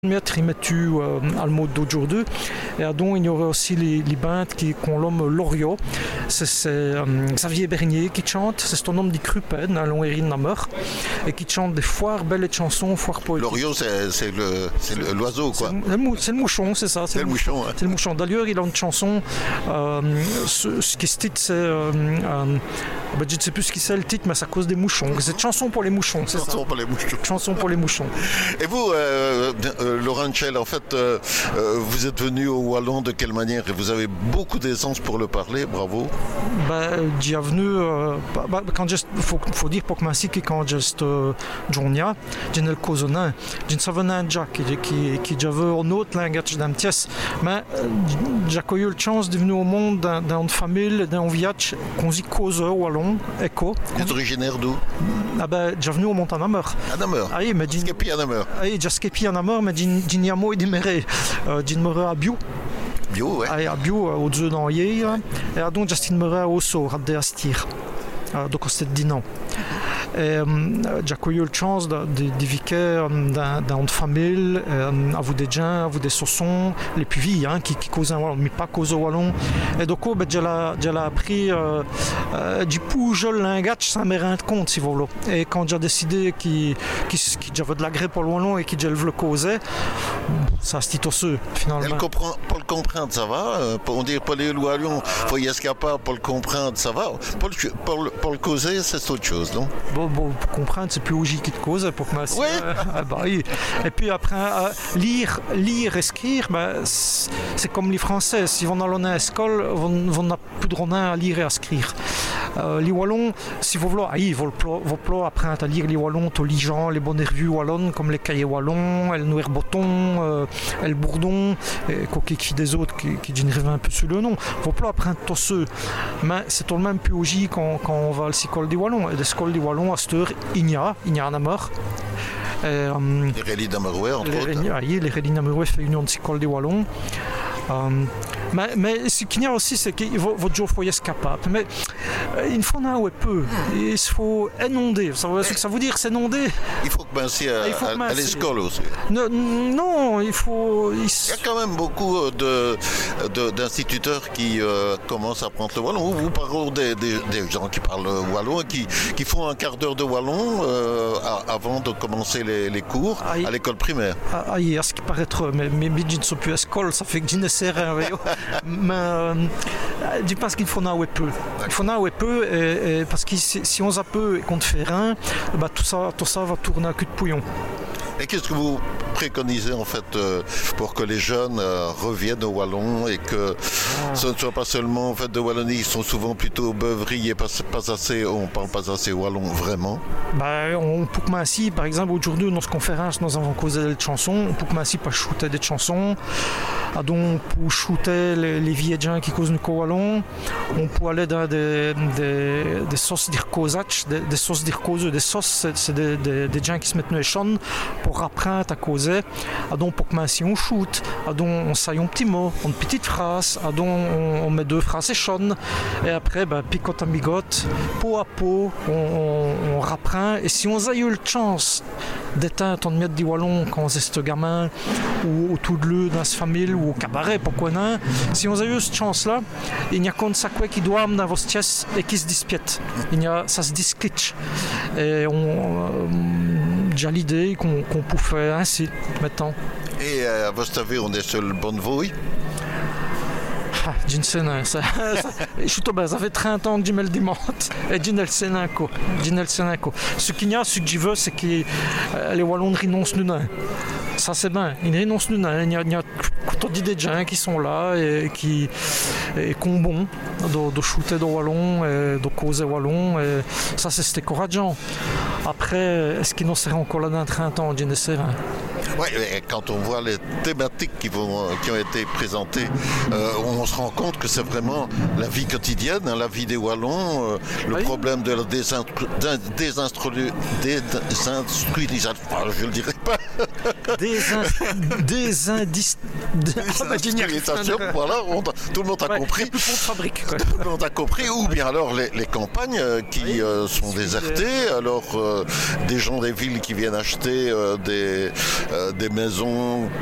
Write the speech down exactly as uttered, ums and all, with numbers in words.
mettre il tu al mode d'aujourd'hui et donc il y aurait aussi les, les bandes qui qu'on l'homme Loriot c'est, c'est um, Xavier Bernier qui chante c'est son nom dit Crupen à Longuerine Namer et qui chante des foires belles chansons foires poétiques. Loriot c'est, c'est, le, c'est le, l'oiseau quoi. C'est le, c'est le mouchon c'est ça. C'est, c'est le mouchon. mouchon hein. C'est le mouchon. D'ailleurs il a une chanson euh, ce, ce qui se titre c'est euh, euh, ben, je ne sais plus ce qui c'est le titre mais c'est à cause des mouchons. C'est chanson pour les mouchons. C'est chanson ça. pour les mouchons. Chanson pour les mouchons. Et vous euh, euh, Laurent Tchel, en fait, euh, euh, vous êtes venu au Wallon de quelle manière? Et vous avez beaucoup d'aisance pour le parler, bravo. Ben, j'y est venu, euh, bah, quand il faut, faut dire pour que ma que quand j'étais euh, Jonia, j'ai le cousin, j'ai savais un Jack qui qui qui j'avais un autre langage d'un pièce, mais j'ai eu la chance de venir au monde d'un, d'une famille, d'un village qu'on dit cause au Wallon, Echo. Vous êtes originaire d'où? Ah ben, j'ai venu au Mont Namer. À Namer. Ah oui, mais j'ai skepi à Namer. Ah oui, j'ai skepi à Namer, mais j'ai j'ai niamo et diméré, j'ai diméré à Bio. Bio, ouais. Ah, à Bio, au deux d'Anlier, et donc Justin Murray au Sor, à Deastir. Donc c'était dit non. J'ai eu la chance de, de, de vivre dans, dans une famille, euh, à vous des gens, à vous des saussons, les puvis hein, qui, qui causent un wallon, mais pas causent au wallon. Et donc, ben, j'ai appris euh, euh, du pouge le langage sans me rendre compte, si vous voulez. Et quand j'ai décidé qu'il qu qu j'avais de l'agré pour le wallon et que je le causais, ça se titosseux, finalement. Elle comprend, pour le comprendre, ça va. On dit pour les wallons, il faut y être capable pour le comprendre, ça va. Pour le, pour le, pour le causer, c'est autre chose, non? Bon, bon, pour comprendre, c'est plus logique qui te cause pour que ma ouais. euh, ah bah, oui. Et puis après, euh, lire, lire, écrire, bah, c'est comme les Français. Si on a à l'école, on n'a plus de ronin à lire et à écrire. Euh, les Wallons, si vous voulez, ah, oui, vous pouvez apprendre à lire les Wallons, les gens, les bonnes revues wallonnes, comme les cahiers wallons, le Noir Botton, euh, le Bourdon, et quoi qui des autres qui, qui génèrent un peu sur le nom. Vous pouvez apprendre tous ceux. Mais c'est tout de même plus logique quand, quand on va à l'école des Wallons. Et l'école des Wallons, à cette heure, il y a, il y a un amour. Euh, les Rélis d'Amerouet, entre les, autres. Ah, oui, les Rélis d'Amerouet fait une école des Wallons. Um, mais, mais ce qu'il y a aussi, c'est que votre jour faut y être capable. Mais euh, il faut en avoir peu. Il faut inonder. Ça veut, ce que ça veut dire, c'est inonder. Il faut commencer à, à, à, à l'école aussi. Non, non, il faut. Il... il y a quand même beaucoup de, de, d'instituteurs qui euh, commencent à apprendre le wallon. Vous parlez des, des, des gens qui parlent wallon et qui, qui font un quart d'heure de wallon euh, à, avant de commencer les, les cours ah, à l'école primaire. Ah, ah, à ce qui paraît trop. Mais mes je ne sont plus à l'école, ça fait que je ne sais rien. Mais euh, je pense qu'il faut en avoir peu. Il faut en avoir peu et, et parce que si, si on a peu et qu'on ne fait rien, bah, tout, ça, tout ça va tourner à cul de pouillon. Et qu'est-ce que vous préconisez en fait euh, pour que les jeunes euh, reviennent au wallon et que ah. ce ne soit pas seulement en fait de Wallonie, ils sont souvent plutôt beuveries et pas, pas assez, on parle pas assez wallon vraiment. Bah, on peut commencer par exemple aujourd'hui dans cette conférence nous avons causé des chansons, on peut commencer par shooter des chansons, ah, donc pour shooter les, les vieux gens qui causent le wallon, on peut aller dans des, des, des sauces d'ircosach, des, des sauces d'ircoseux, des sauces c'est, c'est des, des, des gens qui se mettent dans les champs pour apprendre à causer. Ah, donc pour commencer on shoot, ah, donc on saille un petit mot, une petite phrase, ah, donc on, on met deux phrases et chonne et après bah, picote à migote, peau à peau, on, on, on rapprend et si on a eu la chance d'éteindre ton miette du wallon quand on est ce gamin ou autour de lui dans sa famille ou au cabaret pourquoi non, si on a eu cette chance là, il n'y a qu'un sac qui doit dans vos pièces et qui se dispiète, il y a ça se discliche et on euh, j'ai l'idée qu'on, qu'on peut faire ainsi maintenant. Et euh, à votre avis, on est sur le bon voie? Ah, je ne sais pas. Ça, ça, je suis tombé, ça fait trente ans que je me le demande. Et je ne le sais pas. Je ne le sais pas. Ce qu'il y a, ce que je veux, c'est que euh, les Wallons renoncent nous. Ça, c'est bien. Ils renoncent nous. Il y a, il y a tout des gens qui sont là et qui ont bon de, de shooter de Wallon et de causer Wallon. Et ça, c'est, c'était encourageant. Après, est-ce qu'ils n'en seraient encore là dans trente ans? Je ne sais pas. Oui, quand on voit les thématiques qui, vont, qui ont été présentées, euh, on se rend compte que c'est vraiment la vie quotidienne, hein, la vie des Wallons, euh, le oui. problème de la désinstruisation, désinstru, désinstruisation, je ne le dirai pas. Des, in... des indices. De... Ah, bah, voilà, on a... tout le monde a ouais, compris. Plus de fabrique. Quoi. Tout le monde a compris. Ou bien alors les, les campagnes euh, qui oui, euh, sont désertées, alors euh, des gens des villes qui viennent acheter euh, des, euh, des maisons